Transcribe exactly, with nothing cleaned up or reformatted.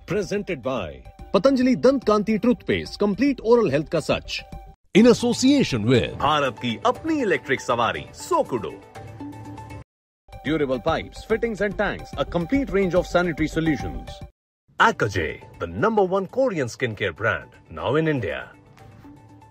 Presented by Patanjali Dant Kanti Toothpaste, complete oral health ka sach. In association with Bharat की अपनी electric सवारी सोकुडो. Durable pipes, fittings and tanks, a complete range of sanitary solutions. Akaje, the number one Korean skincare brand, now in India.